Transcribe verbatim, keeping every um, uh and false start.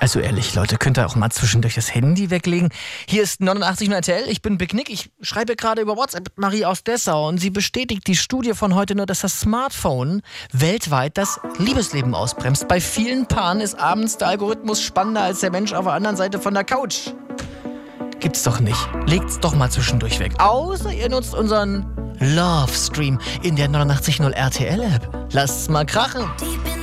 Also ehrlich, Leute, könnt ihr auch mal zwischendurch das Handy weglegen? Hier ist neunundachtzig Komma null R T L, ich bin Big Nick. Ich schreibe gerade über WhatsApp mit Marie aus Dessau und sie bestätigt die Studie von heute nur, dass das Smartphone weltweit das Liebesleben ausbremst. Bei vielen Paaren ist abends der Algorithmus spannender als der Mensch auf der anderen Seite von der Couch. Gibt's doch nicht. Legt's doch mal zwischendurch weg. Außer ihr nutzt unseren Love Stream in der neunundachtzig Komma null R T L App. Lasst's mal krachen.